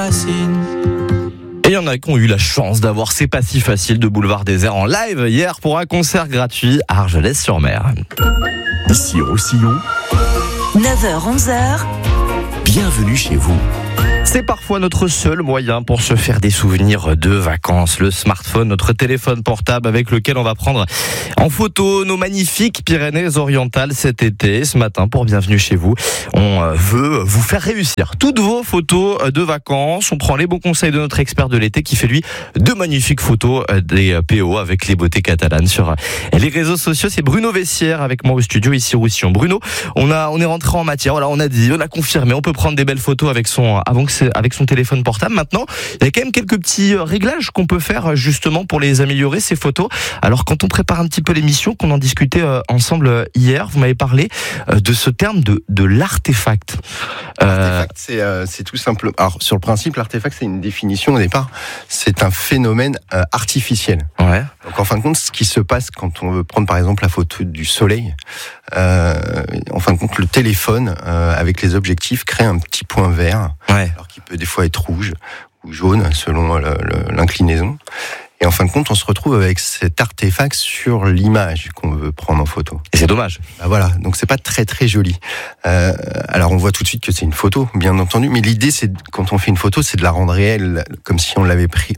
Et il y en a qui ont eu la chance d'avoir C'est pas si facile de Boulevard Désert en live hier pour un concert gratuit à Argelès-sur-Mer. Ici Roussillon, 9h-11h, bienvenue chez vous. C'est parfois notre seul moyen pour se faire des souvenirs de vacances. Le smartphone, notre téléphone portable avec lequel on va prendre en photo nos magnifiques Pyrénées-Orientales cet été. Ce matin, pour Bienvenue chez vous, on veut vous faire réussir toutes vos photos de vacances. On prend les bons conseils de notre expert de l'été qui fait lui de magnifiques photos des PO avec les beautés catalanes sur les réseaux sociaux. C'est Bruno Vessière avec moi au studio ici Roussillon. Bruno, on est rentré en matière. Voilà, on a confirmé. On peut prendre des belles photos avec son téléphone portable. Maintenant, il y a quand même quelques petits réglages qu'on peut faire justement pour les améliorer, ces photos. Alors, quand on prépare un petit peu l'émission, qu'on en discutait ensemble hier, vous m'avez parlé de ce terme de l'artefact. L'artefact, c'est tout simple. Alors, sur le principe, l'artefact, c'est une définition au départ. C'est un phénomène artificiel. Ouais. Donc, en fin de compte, ce qui se passe quand on veut prendre, par exemple, la photo du soleil, en fin de compte, le téléphone, avec les objectifs, crée un petit point vert. Ouais. Alors qu'il peut des fois être rouge ou jaune selon l'inclinaison. Et en fin de compte, on se retrouve avec cet artefact sur l'image qu'on veut prendre en photo. Et c'est dommage. Bah voilà, donc c'est pas très très joli. Alors on voit tout de suite que c'est une photo, bien entendu, mais l'idée c'est quand on fait une photo, c'est de la rendre réelle, comme si on l'avait pris,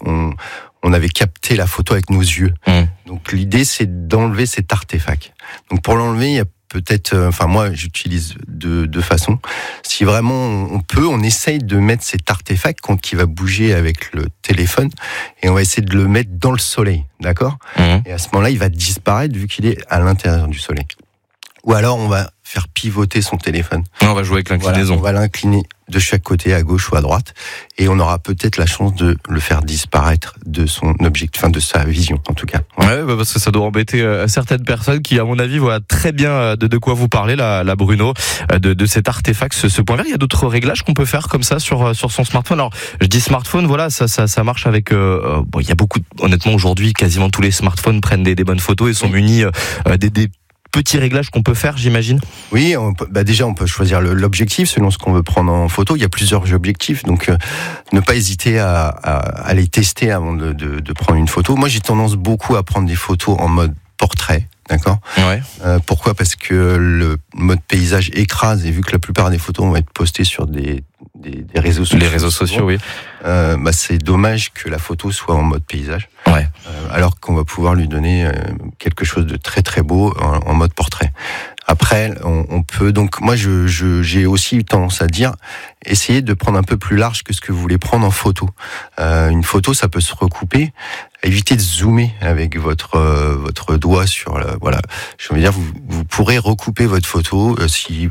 on avait capté la photo avec nos yeux. Donc l'idée c'est d'enlever cet artefact. Donc pour l'enlever, il y a peut-être, moi j'utilise deux façons. Si vraiment on peut, on essaye de mettre cet artefact qui va bouger avec le téléphone et on va essayer de le mettre dans le soleil, d'accord ? Et à ce moment-là, il va disparaître vu qu'il est à l'intérieur du soleil. Ou alors on va faire pivoter son téléphone. On va jouer avec l'inclinaison. Voilà, on va l'incliner de chaque côté, à gauche ou à droite, et on aura peut-être la chance de le faire disparaître de son objectif, de sa vision en tout cas. Ouais, parce que ça doit embêter certaines personnes qui, à mon avis, voient très bien de quoi vous parlez, là Bruno, de cet artefact, ce point vert. Il y a d'autres réglages qu'on peut faire comme ça sur son smartphone. Alors, je dis smartphone, voilà, ça marche avec. Il y a beaucoup, honnêtement, aujourd'hui, quasiment tous les smartphones prennent des bonnes photos et sont munis des petits réglages qu'on peut faire, j'imagine. Oui, déjà on peut choisir l'objectif selon ce qu'on veut prendre en photo. Il y a plusieurs objectifs, donc ne pas hésiter à les tester avant de prendre une photo. Moi, j'ai tendance beaucoup à prendre des photos en mode portrait. D'accord. Ouais. Pourquoi ? Parce que le mode paysage écrase et vu que la plupart des photos vont être postées sur des réseaux sociaux. Les réseaux sociaux, oui. C'est dommage que la photo soit en mode paysage. Ouais. Alors qu'on va pouvoir lui donner quelque chose de très très beau en mode portrait. Après, on peut donc moi j'ai aussi eu tendance à dire essayez de prendre un peu plus large que ce que vous voulez prendre en photo. Une photo, ça peut se recouper. Évitez de zoomer avec votre doigt sur voilà. Je veux dire, vous pourrez recouper votre photo si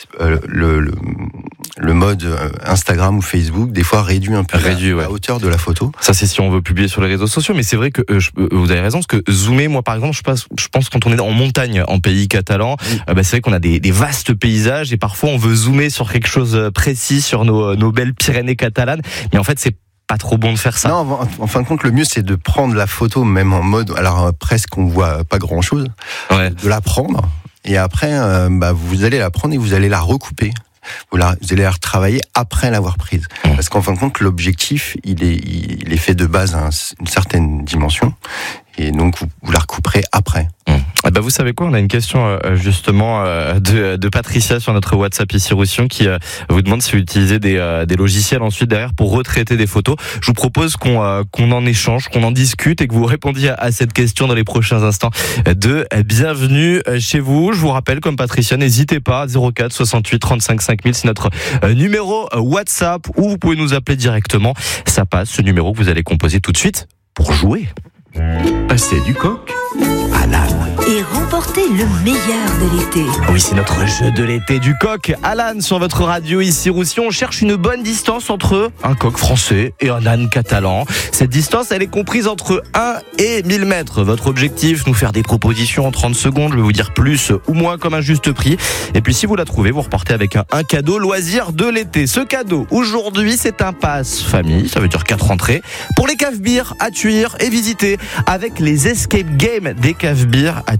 le mode Instagram ou Facebook des fois réduit un peu la hauteur de la photo. Ça, c'est si on veut publier sur les réseaux sociaux, mais c'est vrai que vous avez raison, parce que zoomer, moi par exemple, je pense quand on est en montagne en pays catalan, c'est vrai qu'on a des vastes paysages et parfois on veut zoomer sur quelque chose précis, sur nos belles Pyrénées catalanes, mais en fait c'est pas trop bon de faire ça. Non, en fin de compte, le mieux c'est de prendre la photo même en mode, alors presque on voit pas grand chose, de la prendre et après vous allez la prendre et vous allez la recouper. Vous allez la retravailler après l'avoir prise. Parce qu'en fin de compte, l'objectif, il est fait de base à une certaine dimension. Et donc, vous la recouperez après. Vous savez quoi, on a une question justement de Patricia sur notre WhatsApp ici Roussillon qui vous demande si vous utilisez des logiciels ensuite derrière pour retraiter des photos. Je vous propose qu'on en échange, qu'on en discute et que vous répondiez à cette question dans les prochains instants de Bienvenue chez vous. Je vous rappelle, comme Patricia, n'hésitez pas, 04 68 35 5000, c'est notre numéro WhatsApp où vous pouvez nous appeler directement. Ça passe, ce numéro que vous allez composer tout de suite pour jouer. Passer du coq à l'âne. et remporter le meilleur de l'été. Oui, c'est notre jeu de l'été du coq. Alan, sur votre radio ici Roussillon, on cherche une bonne distance entre un coq français et un âne catalan. Cette distance, elle est comprise entre 1 et 1000 mètres. Votre objectif, nous faire des propositions en 30 secondes. Je vais vous dire plus ou moins comme un juste prix. Et puis si vous la trouvez, vous repartez avec un cadeau loisir de l'été. Ce cadeau, aujourd'hui, c'est un pass famille. Ça veut dire 4 entrées pour les caves bières à Thuir et visiter avec les escape games des caves bières à Thuir.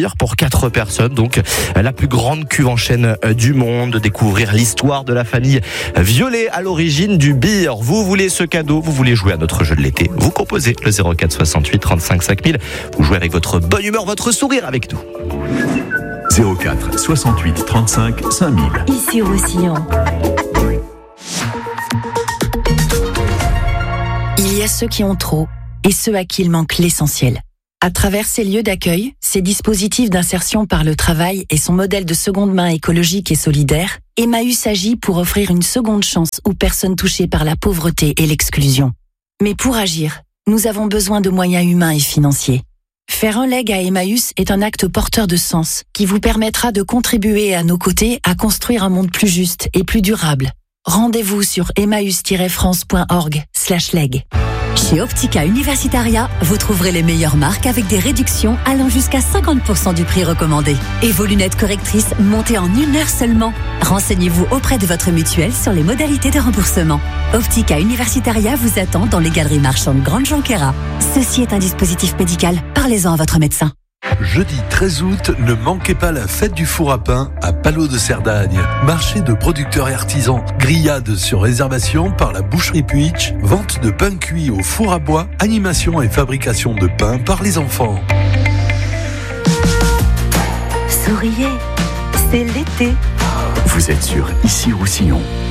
servir pour 4 personnes. Donc la plus grande cuve en chêne du monde. Découvrir l'histoire de la famille Violet à l'origine du beer. Vous voulez ce cadeau, vous voulez jouer à notre jeu de l'été, vous composez le 04 68 35 5000. Vous jouez avec votre bonne humeur, votre sourire avec nous. 04 68 35 5000. Ici Roussillon. Il y a ceux qui ont trop et ceux à qui il manque l'essentiel. À travers ces lieux d'accueil, ces dispositifs d'insertion par le travail et son modèle de seconde main écologique et solidaire, Emmaüs agit pour offrir une seconde chance aux personnes touchées par la pauvreté et l'exclusion. Mais pour agir, nous avons besoin de moyens humains et financiers. Faire un leg à Emmaüs est un acte porteur de sens qui vous permettra de contribuer à nos côtés à construire un monde plus juste et plus durable. Rendez-vous sur emmaüs-france.org/leg. Chez Optica Universitaria, vous trouverez les meilleures marques avec des réductions allant jusqu'à 50% du prix recommandé. Et vos lunettes correctrices montées en 1 heure seulement. Renseignez-vous auprès de votre mutuelle sur les modalités de remboursement. Optica Universitaria vous attend dans les galeries marchandes Grande Jonquera. Ceci est un dispositif médical. Parlez-en à votre médecin. Jeudi 13 août, ne manquez pas la fête du four à pain à Palot de Cerdagne. Marché de producteurs et artisans, grillades sur réservation par la boucherie Puitch, vente de pain cuit au four à bois, animation et fabrication de pain par les enfants. Souriez, c'est l'été. Vous êtes sur Ici Roussillon.